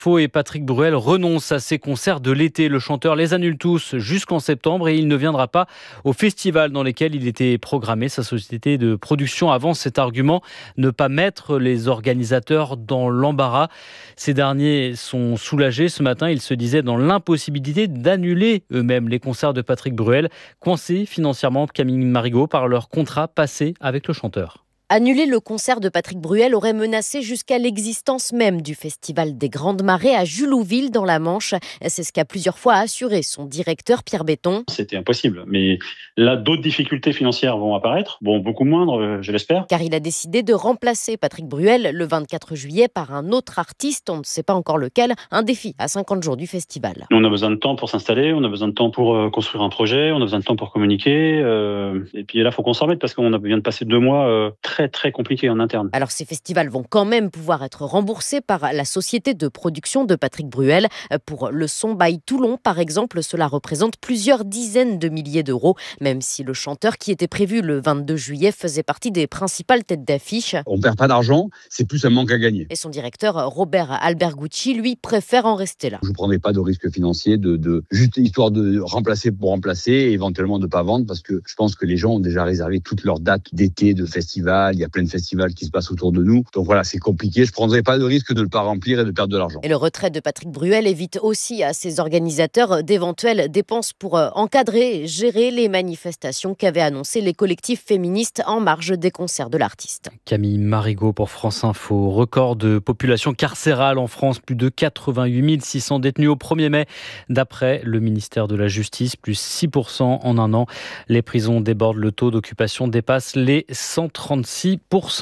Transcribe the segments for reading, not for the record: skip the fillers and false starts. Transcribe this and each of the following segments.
Faux et Patrick Bruel renonce à ses concerts de l'été. Le chanteur les annule tous jusqu'en septembre et il ne viendra pas au festival dans lesquels il était programmé. Sa société de production avance cet argument, ne pas mettre les organisateurs dans l'embarras. Ces derniers sont soulagés. Ce matin, ils se disaient dans l'impossibilité d'annuler eux-mêmes les concerts de Patrick Bruel, coincés financièrement, Camille Marigot, par leur contrat passé avec le chanteur. Annuler le concert de Patrick Bruel aurait menacé jusqu'à l'existence même du Festival des Grandes Marées à Jullouville dans la Manche. C'est ce qu'a plusieurs fois assuré son directeur Pierre Béton. C'était impossible, mais là d'autres difficultés financières vont apparaître, beaucoup moindres je l'espère. Car il a décidé de remplacer Patrick Bruel le 24 juillet par un autre artiste, on ne sait pas encore lequel, un défi à 50 jours du festival. On a besoin de temps pour s'installer, on a besoin de temps pour construire un projet, on a besoin de temps pour communiquer, et puis là il faut qu'on s'en remette parce qu'on vient de passer 2 mois très compliqué en interne. Alors ces festivals vont quand même pouvoir être remboursés par la société de production de Patrick Bruel. Pour le Son by Toulon, par exemple, cela représente plusieurs dizaines de milliers d'euros, même si le chanteur qui était prévu le 22 juillet faisait partie des principales têtes d'affiche. On ne perd pas d'argent, c'est plus un manque à gagner. Et son directeur, Robert Albergucci, lui, préfère en rester là. Je ne prendrai pas de risque financier de juste histoire de remplacer pour remplacer et éventuellement de ne pas vendre parce que je pense que les gens ont déjà réservé toutes leurs dates d'été, de festival. Il y a plein de festivals qui se passent autour de nous. Donc voilà, c'est compliqué. Je ne prendrai pas de risque de ne pas remplir et de perdre de l'argent. Et le retrait de Patrick Bruel évite aussi à ses organisateurs d'éventuelles dépenses pour encadrer et gérer les manifestations qu'avaient annoncées les collectifs féministes en marge des concerts de l'artiste. Camille Marigot pour France Info. Record de population carcérale en France, plus de 88 600 détenus au 1er mai. D'après le ministère de la Justice, plus 6% en un an. Les prisons débordent, le taux d'occupation dépasse les 136%.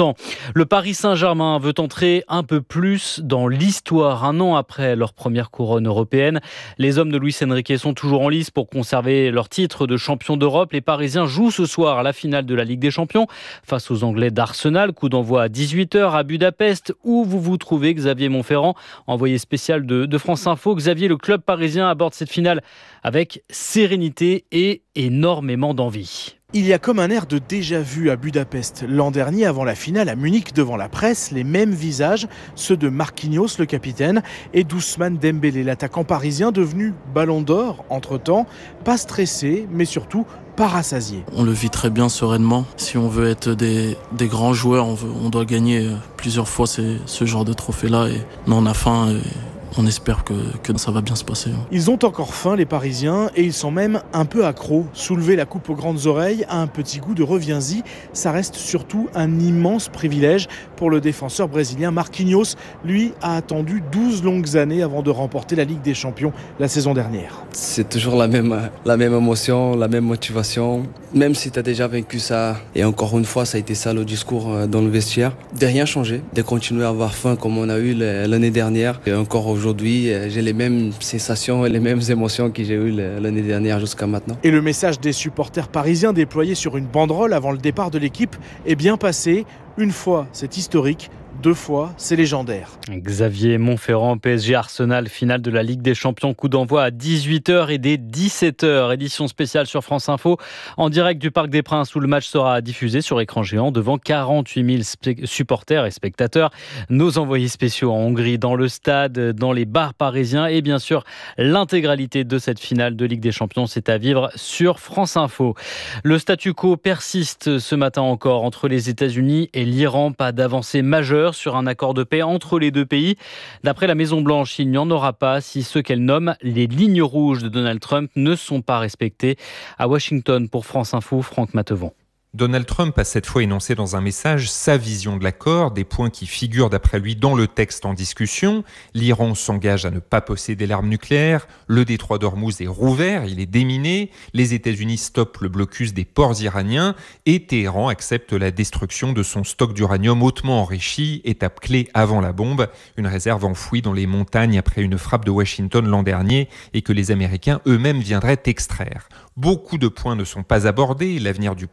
Le Paris Saint-Germain veut entrer un peu plus dans l'histoire. 1 an après leur première couronne européenne, les hommes de Luis Enrique sont toujours en lice pour conserver leur titre de champion d'Europe. Les Parisiens jouent ce soir à la finale de la Ligue des Champions face aux Anglais d'Arsenal. Coup d'envoi à 18h à Budapest. Où vous trouvez, Xavier Montferrand, envoyé spécial de France Info. Xavier, le club parisien aborde cette finale avec sérénité et énormément d'envie. Il y a comme un air de déjà-vu à Budapest. L'an dernier, avant la finale à Munich, devant la presse, les mêmes visages, ceux de Marquinhos, le capitaine, et d'Ousmane Dembélé, l'attaquant parisien devenu ballon d'or entre-temps, pas stressé, mais surtout pas rassasié. On le vit très bien sereinement. Si on veut être des grands joueurs, on doit gagner plusieurs fois ce genre de trophée-là. Et on a faim. On espère que ça va bien se passer. Ils ont encore faim, les Parisiens, et ils sont même un peu accros. Soulever la coupe aux grandes oreilles a un petit goût de reviens-y. Ça reste surtout un immense privilège pour le défenseur brésilien Marquinhos. Lui a attendu 12 longues années avant de remporter la Ligue des Champions la saison dernière. C'est toujours la même émotion, la même motivation. Même si tu as déjà vaincu ça, et encore une fois, ça a été ça le discours dans le vestiaire, de rien changer, de continuer à avoir faim comme on a eu l'année dernière. Et encore aujourd'hui, j'ai les mêmes sensations et les mêmes émotions que j'ai eues l'année dernière jusqu'à maintenant. Et le message des supporters parisiens déployé sur une banderole avant le départ de l'équipe est bien passé. Une fois, c'est historique. 2 fois, c'est légendaire. Xavier Montferrand, PSG Arsenal, finale de la Ligue des Champions, coup d'envoi à 18h et dès 17h. Édition spéciale sur France Info, en direct du Parc des Princes où le match sera diffusé sur écran géant devant 48 000 supporters et spectateurs. Nos envoyés spéciaux en Hongrie, dans le stade, dans les bars parisiens et bien sûr l'intégralité de cette finale de Ligue des Champions, c'est à vivre sur France Info. Le statu quo persiste ce matin encore entre les États-Unis et l'Iran. Pas d'avancée majeure sur un accord de paix entre les deux pays. D'après la Maison-Blanche, il n'y en aura pas si ce qu'elle nomme les lignes rouges de Donald Trump ne sont pas respectées. À Washington, pour France Info, Franck Matevon. Donald Trump a cette fois énoncé dans un message sa vision de l'accord, des points qui figurent d'après lui dans le texte en discussion. L'Iran s'engage à ne pas posséder l'arme nucléaire, le détroit d'Ormuz est rouvert, il est déminé, les États-Unis stoppent le blocus des ports iraniens et Téhéran accepte la destruction de son stock d'uranium hautement enrichi, étape clé avant la bombe, une réserve enfouie dans les montagnes après une frappe de Washington l'an dernier et que les Américains eux-mêmes viendraient extraire. Beaucoup de points ne sont pas abordés, l'avenir du programme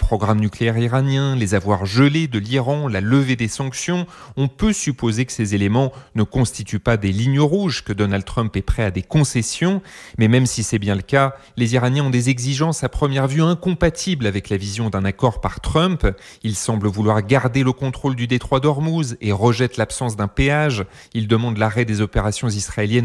nucléaire iranien, les avoirs gelés de l'Iran, la levée des sanctions, on peut supposer que ces éléments ne constituent pas des lignes rouges, que Donald Trump est prêt à des concessions. Mais même si c'est bien le cas, les Iraniens ont des exigences à première vue incompatibles avec la vision d'un accord par Trump. Ils semblent vouloir garder le contrôle du détroit d'Ormuz et rejettent l'absence d'un péage. Ils demandent l'arrêt des opérations israéliennes